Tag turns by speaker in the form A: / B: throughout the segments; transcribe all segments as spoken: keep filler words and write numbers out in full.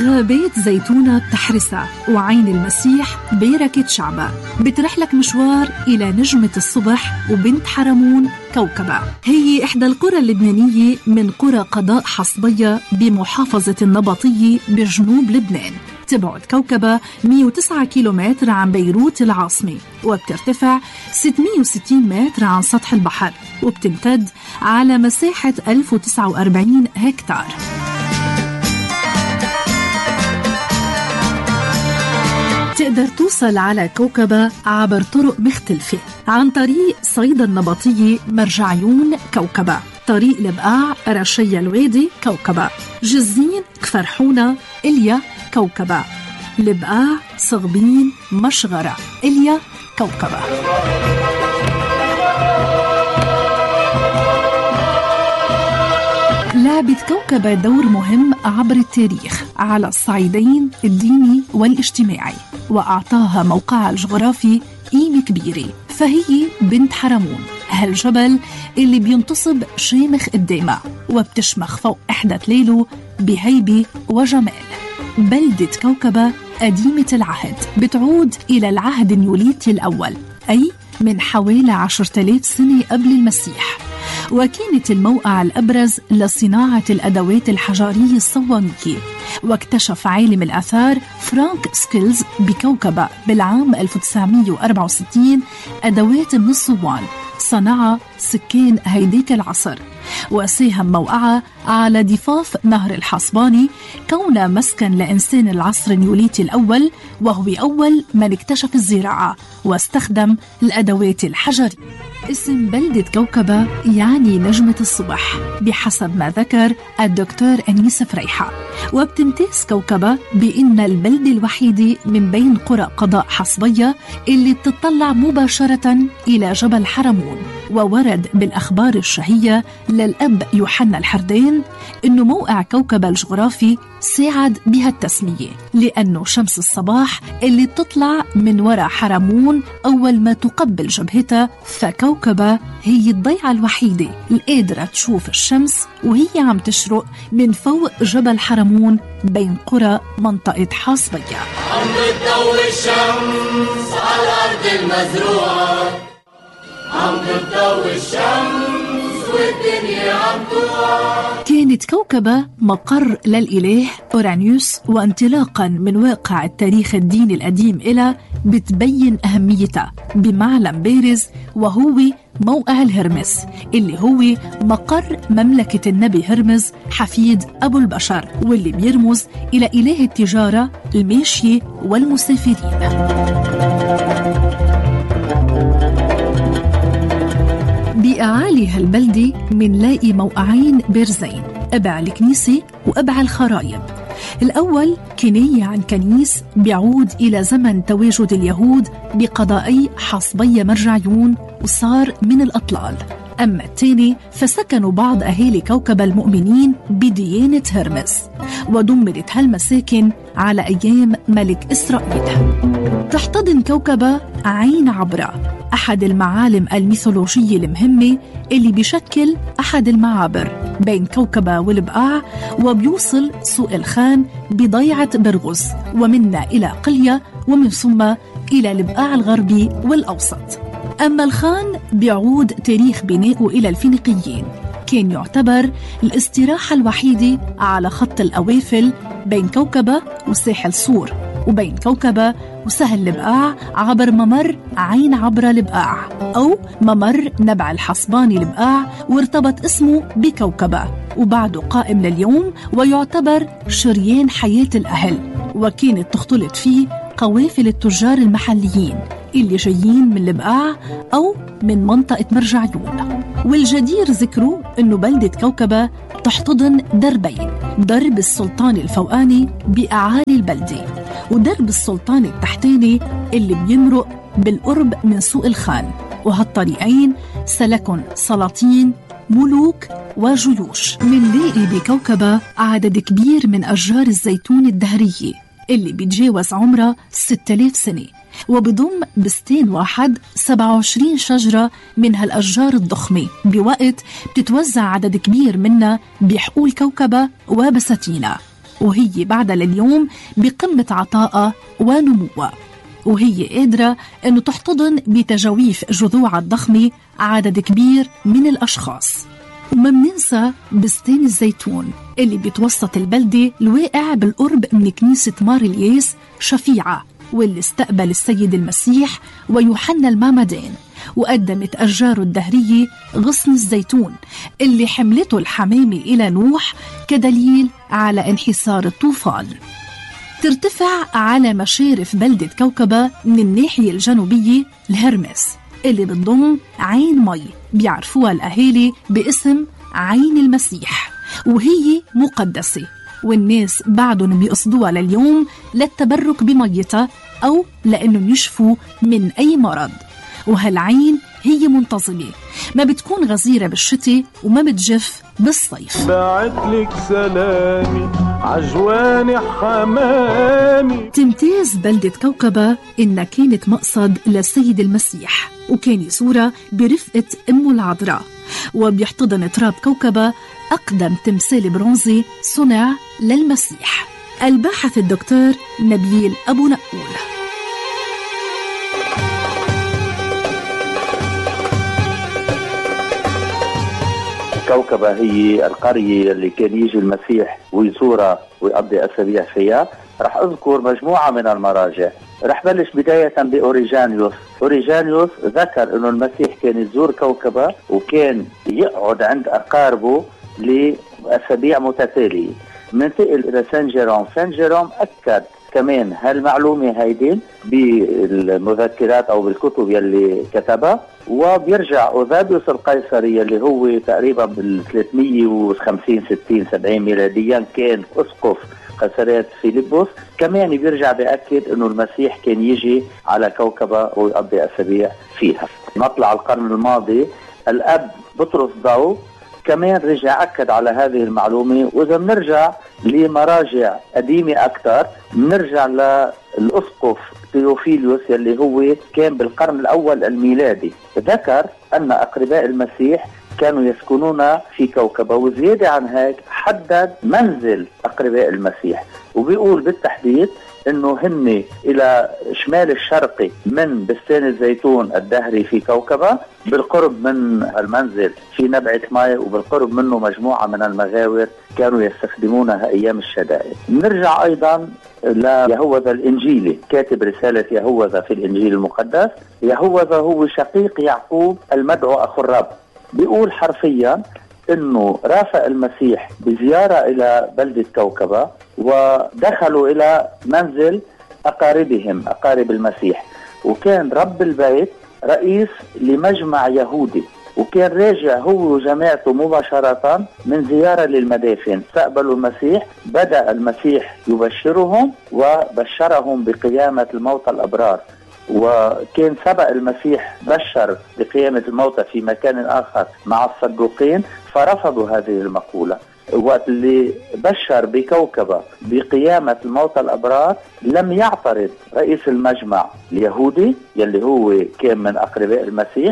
A: بدها بيت زيتونة بتحرسها، وعين المسيح بيركة شعبها. بترحلك مشوار إلى نجمة الصبح وبنت حرمون كوكبة. هي إحدى القرى اللبنانية من قرى قضاء حصبية بمحافظة النبطية بجنوب لبنان. تبعد كوكبة مئة وتسعة كيلومتر عن بيروت العاصمة، وبترتفع ستمئة وستين متر عن سطح البحر، وبتمتد على مساحة ألف وتسعة وأربعين هكتار. تقدر توصل على كوكبة عبر طرق مختلفة، عن طريق صيدا النبطية مرجعيون كوكبة، طريق لبقاع رشية الوادي كوكبة، جزين كفرحونة إليا كوكبة، لبقاع صغبين مشغرة إليا كوكبة. لعبت كوكبة دور مهم عبر التاريخ على الصعيدين الديني والاجتماعي، وأعطاها موقعها الجغرافي قيمة كبيرة. فهي بنت حرمون، هالجبل اللي بينتصب شامخ قدامها وبتشمخ فوق إحدى تليله بهيبة وجمال. بلدة كوكبة قديمة العهد، بتعود إلى العهد النيوليتي الأول، أي من حوالي عشرة آلاف سنة قبل المسيح، وكانت الموقع الأبرز لصناعة الأدوات الحجرية الصواميكية. واكتشف عالم الآثار فرانك سكيلز بكوكبة بالعام ألف وتسعمئة وأربعة وستين أدوات من الصوان صنعها سكان هيديك العصر، وساهم موقعها على ضفاف نهر الحصباني كونه مسكن لإنسان العصر النيوليتي الأول، وهو أول من اكتشف الزراعة واستخدم الأدوات الحجرية. اسم بلدة كوكبة يعني نجمة الصبح بحسب ما ذكر الدكتور أنيس فريحة. وبتمتاز كوكبة بأن البلدة الوحيدة من بين قرى قضاء حصبية اللي بتطلع مباشرة إلى جبل حرمون. وورد بالأخبار الشهية للأب يوحنا الحردين أنه موقع كوكبة الجغرافي ساعد بها التسمية، لأنه شمس الصباح اللي بتطلع من وراء حرمون أول ما تقبل جبهتها، فكوكبة هي الضيعة الوحيدة القادرة تشوف الشمس وهي عم تشرق من فوق جبل حرمون بين قرى منطقة حاصبية.
B: عم بتضوي الشمس على الأرض المزروعة، عم بتضوي الشمس والدنيا عم توعى.
A: كانت كوكبة مقر للإله أورانيوس، وانطلاقا من واقع التاريخ الديني القديم إلى بتبين أهميتها بمعلم بارز، وهو موقع الهرمس اللي هو مقر مملكة النبي هرمز حفيد أبو البشر، واللي بيرمز إلى إله التجارة الماشية والمسافرين. بأعالي هالبلدة منلاقي موقعين بارزين، أبع الكنيسة وأبع الخرايب. الأول كناية عن كنيس بيعود إلى زمن تواجد اليهود بقضائي حصبية مرجعيون وصار من الأطلال. أما الثاني فسكنوا بعض أهالي كوكبة المؤمنين بديانة هرمس، ودمرت هالمساكن على أيام ملك إسرائيل. تحتضن كوكبة عين عبرة، أحد المعالم الميثولوجية المهمة اللي بيشكل أحد المعابر بين كوكبة والبقاع، وبيوصل سوق الخان بضيعة برغز، ومنا إلى قلية، ومن ثم إلى البقاع الغربي والأوسط. أما الخان بيعود تاريخ بنائه إلى الفينيقيين، كان يعتبر الاستراحة الوحيدة على خط الأوافل بين كوكبة وساحل صور، وبين كوكبة وسهل لبقاع عبر ممر عين عبرة لبقاع أو ممر نبع الحصباني لبقاع، وارتبط اسمه بكوكبة وبعده قائم لليوم، ويعتبر شريان حياة الأهل، وكانت تختلط فيه قوافل التجار المحليين اللي جايين من لبقاع أو من منطقة مرجعيون. والجدير ذكره أنه بلدة كوكبة تحتضن دربين، درب السلطان الفوقاني بأعالي البلدة، ودرب السلطان التحتاني اللي بيمرق بالقرب من سوق الخان. وهالطريقين سلكن سلاطين ملوك وجيوش. منلاقي بكوكبة عدد كبير من أشجار الزيتون الدهرية اللي بيتجاوز عمرها ستة آلاف سنة، وبضم بستين واحد سبعة وعشرين شجرة من هالأشجار الضخمة، بوقت بتتوزع عدد كبير منها بحقول كوكبة وبساتينها. وهي بعد لليوم بقمة عطائها ونموها، وهي قادرة أنه تحتضن بتجاويف جذوعها الضخمة عدد كبير من الأشخاص. وما مننسى بستان الزيتون اللي بتوسط البلدة الواقع بالقرب من كنيسة مار الياس شفيعة، واللي استقبل السيد المسيح ويوحنا المعمدان، وقدمت أشجاره الدهرية غصن الزيتون اللي حملته الحمامة إلى نوح كدليل على انحسار الطوفان. ترتفع على مشارف بلدة كوكبة من الناحية الجنوبية الهرمس اللي بتضم عين مي بيعرفوها الأهالي باسم عين المسيح، وهي مقدسة، والناس بعدهم بيقصدوها لليوم للتبرك بميتها أو لأنهم يشفوا من أي مرض. وهالعين هي منتظمة، ما بتكون غزيرة بالشتاء وما بتجف بالصيف.
C: بعتلك سلامي عجواني حمامي.
A: تمتاز بلدة كوكبة إنها كانت مقصد للسيد المسيح، وكان يزورها برفقة أمه العذراء، وبيحتضن تراب كوكبة أقدم تمثال برونزي صنع للمسيح. الباحث الدكتور نبيل أبو نقول.
D: كوكبة هي القرية اللي كان يجي المسيح ويزورها ويقضي أسابيع فيها. رح أذكر مجموعة من المراجع. رح بلش بداية بأوريجانيوس. أوريجانيوس ذكر أنه المسيح كان يزور كوكبة وكان يقعد عند أقاربه لأسابيع متتالية. منتقل إلى سان جيروم. سان جيروم أكد كمان هالمعلومة هيدي بالمذكرات أو بالكتب يلي كتبها، وبيرجع أوذابيوس القيصري اللي هو تقريبا بال ثلاثمية وخمسين ستين سبعين ميلاديا كان أسقف قيصرية فيلبس، كمان بيرجع بيأكد أنه المسيح كان يجي على كوكبة ويقضي أسابيع فيها. مطلع القرن الماضي الأب بطرس ضو كمان رجع أكد على هذه المعلومة. وإذا بنرجع لمراجع قديمة أكثر بنرجع للأسقف تيوفيليوس اللي هو كان بالقرن الأول الميلادي، ذكر أن أقرباء المسيح كانوا يسكنون في كوكبة، وزيادة عن هيك حدد منزل أقرباء المسيح، وبيقول بالتحديد انه هن الى شمال الشرقي من بستان الزيتون الدهري في كوكبة، بالقرب من المنزل في نبعة ماء، وبالقرب منه مجموعة من المغاور كانوا يستخدمونها ايام الشدائد. نرجع ايضا ليهوذا الانجيلي، كاتب رسالة يهوذا في الانجيل المقدس. يهوذا هو شقيق يعقوب المدعو اخو الرب. بيقول حرفيا انه رافق المسيح بزيارة الى بلدة كوكبة، ودخلوا الى منزل اقاربهم اقارب المسيح، وكان رب البيت رئيس لمجمع يهودي، وكان راجع هو وجماعته مباشرة من زيارة للمدافن. استقبلوا المسيح، بدأ المسيح يبشرهم وبشرهم بقيامة الموتى الأبرار، وكان سبق المسيح بشر بقيامة الموتى في مكان آخر مع الصدوقين فرفضوا هذه المقولة. وقت اللي بشر بكوكبة بقيامة الموتى الأبرار لم يعترض رئيس المجمع اليهودي يلي هو كان من أقرباء المسيح،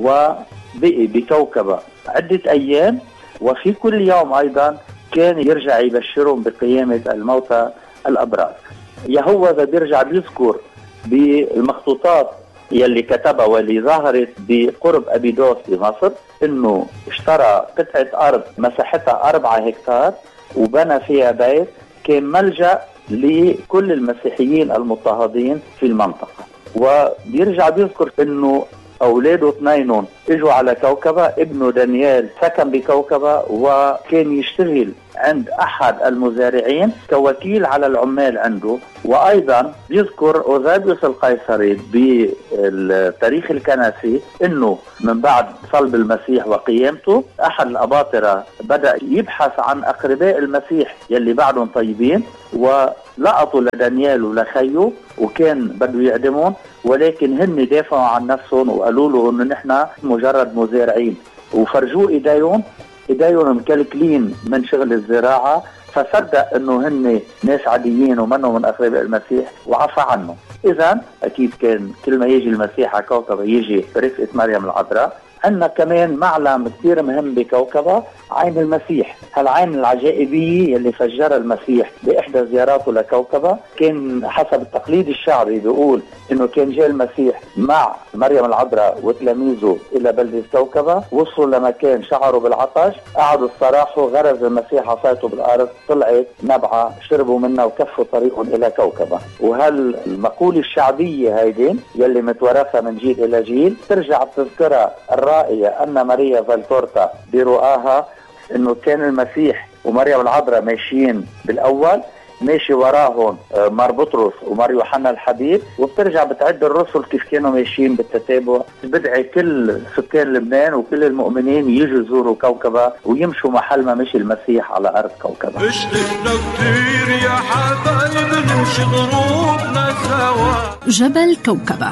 D: وبقي بكوكبة عدة أيام، وفي كل يوم أيضا كان يرجع يبشرهم بقيامة الموتى الأبرار. يهوذا بيرجع بيذكر بالمخطوطات يلي كتبها واللي ظهرت بقرب أبيدوس بمصر انه اشترى قطعة ارض مساحتها أربعة هكتار وبنى فيها بيت كان ملجأ لكل المسيحيين المضطهدين في المنطقة. وبيرجع بيذكر انه اولاده اثنينهم اجوا على كوكبة، ابنه دانيال سكن بكوكبة وكان يشتغل عند احد المزارعين كوكيل على العمال عنده. وايضا بيذكر اوذابيوس القيصري بالتاريخ الكنسي انه من بعد صلب المسيح وقيامته احد الاباطرة بدأ يبحث عن اقرباء المسيح يلي بعدهم طيبين، ولقطوا لدانيال ولخيه وكان بده يعدمون، ولكن هن دافعوا عن نفسهم وقالوا له انه نحن مجرد مزارعين، وفرجوه ايديهم ايديهم مكلكلين من شغل الزراعة، فصدق انه هن ناس عاديين ومنهم من اقرباء المسيح وعفى عنه. اذا اكيد كان كل ما يجي المسيح على كوكبة يجي برفقة مريم العذراء، عندنا كمان معلم كثير مهم بكوكبة، عين المسيح. هالعين العجائبية اللي فجرها المسيح بإحدى زياراته لكوكبة. كان حسب التقليد الشعبي بيقول إنه كان جاء المسيح مع مريم العذراء وتلاميذه إلى بلدة كوكبة، وصلوا لمكان شعروا بالعطش، قعدوا استراحوا، غرز المسيح عصايته بالأرض، طلعت نبعة، شربوا منها وكفوا طريقهم إلى كوكبة. وهالمقولة الشعبية هيدي يلي متورثة من جيل إلى جيل ترجع تذكرها الرائية أن ماريا فالتورتا برؤاها إنه كان المسيح ومريم العذراء ماشيين بالأول، ماشي وراهم مار بطرس ومار يوحنا الحبيب، وبترجع بتعد الرسل كيف كانوا ماشيين بالتتابع. بدعي كل سكان لبنان وكل المؤمنين يجوا يزوروا كوكبة ويمشوا محل ما مشي المسيح على أرض كوكبة.
B: اشتقنا كتير يا حبايب نمشي غروبنا سوا.
A: جبل كوكبة.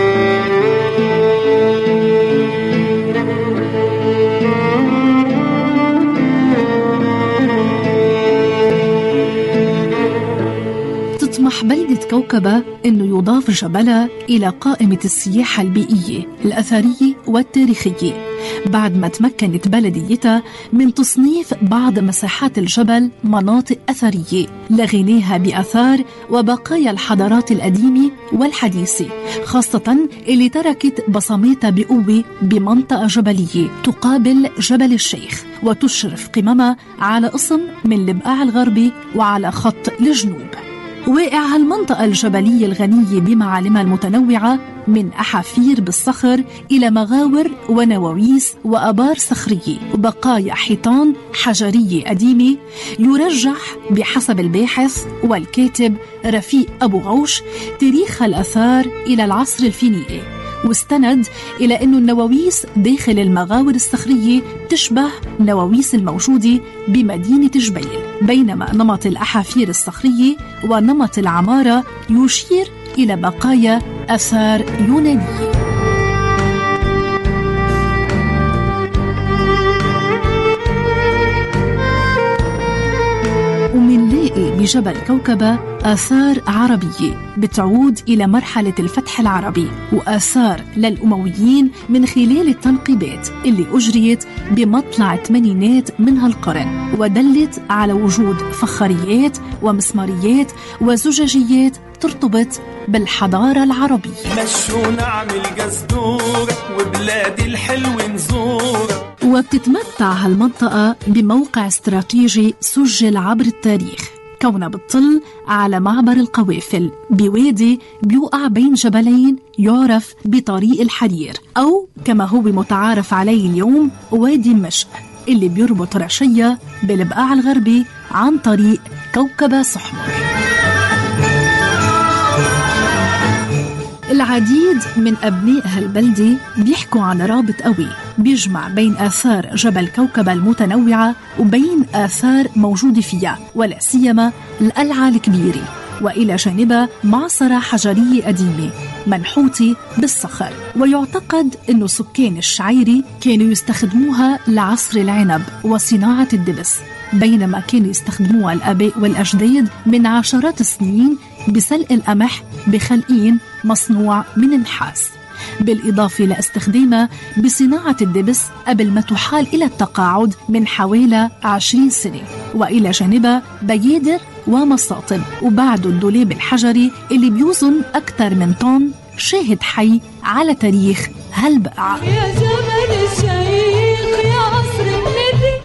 A: تطمح بلدة كوكبة أنه يضاف جبلها إلى قائمة السياحة البيئية الأثرية والتاريخية، بعد ما تمكنت بلديتها من تصنيف بعض مساحات الجبل مناطق أثرية لغناها بأثار وبقايا الحضارات القديمة والحديثة، خاصة اللي تركت بصماتها بقوة بمنطقة جبلية تقابل جبل الشيخ وتشرف قممها على قسم من البقاع الغربي وعلى خط الجنوب. واقع هالمنطقة الجبلية الغنية بمعالمها المتنوعة من أحافير بالصخر إلى مغاور ونواويس وآبار صخرية وبقايا حيطان حجرية قديمة، يرجح بحسب الباحث والكاتب رفيق أبو غوش تاريخ الآثار إلى العصر الفينيقي، واستند إلى أن النواويس داخل المغاور الصخرية تشبه نواويس الموجودة بمدينة جبيل، بينما نمط الأحافير الصخرية ونمط العمارة يشير إلى بقايا آثار يونانية. ومنلاقي بجبل كوكبة آثار عربية بتعود إلى مرحلة الفتح العربي، وآثار للأمويين من خلال التنقيبات اللي أجريت بمطلع الثمانينات من هالقرن، ودلت على وجود فخاريات ومسماريات وزجاجيات ترتبط بالحضارة العربية.
B: مشوا نعمل جزدور وبلاد الحلو نزور.
A: وبتتمتع هالمنطقة بموقع استراتيجي سجل عبر التاريخ، كونها بتطل على معبر القوافل بوادي بيوقع بين جبلين يعرف بطريق الحرير، أو كما هو متعارف عليه اليوم وادي مشق، اللي بيربط رشية بالبقاع الغربي عن طريق كوكبة سحمر. العديد من أبناء هالبلدة بيحكوا عن رابط قوي بيجمع بين آثار جبل كوكبة المتنوعة وبين آثار موجودة فيها، ولا سيما القلعة الكبيرة، وإلى جانبها معصرة حجرية قديمة منحوتة بالصخر. ويعتقد أنه سكان الشعيري كانوا يستخدموها لعصر العنب وصناعة الدبس، بينما كانوا يستخدموها الآباء والأجداد من عشرات السنين بسلق القمح بخلقين مصنوع من النحاس، بالإضافة لاستخدامها بصناعة الدبس قبل ما تحال إلى التقاعد من حوالي عشرين سنة، وإلى جانبها بيادر ومصاطب، وبعد الدولاب الحجري اللي بيوزن أكثر من طن، شاهد حي على تاريخ هالبقعة.
E: يا جبل الشيخ يا عصر النبي.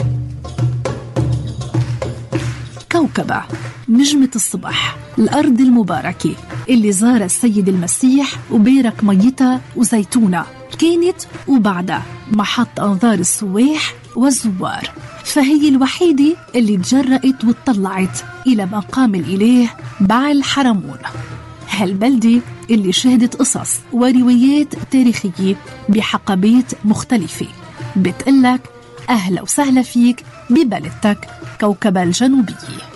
A: كوكبة نجمة الصبح، الأرض المباركة اللي زار السيد المسيح وبارك ميتها وزيتونة، كانت وبعدها محط أنظار السواح والزوار، فهي الوحيدة اللي تجرأت واتطلعت إلى مقام الإله بعل حرمون. هالبلدة اللي شهدت قصص وروايات تاريخية بحقبات مختلفة بتقلك أهلا وسهلا فيك ببلدتك كوكبة الجنوبية.